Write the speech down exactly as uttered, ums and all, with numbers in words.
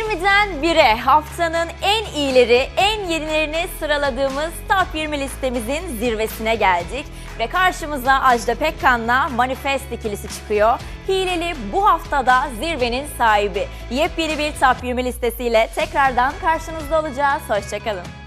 yirmiden bire haftanın en iyileri, en yenilerini sıraladığımız Top yirmi listemizin zirvesine geldik. Ve karşımıza Ajda Pekkan'la Manifest ikilisi çıkıyor. Hileli bu haftada zirvenin sahibi. Yepyeni bir Top yirmi listesiyle tekrardan karşınızda olacağız. Hoşçakalın.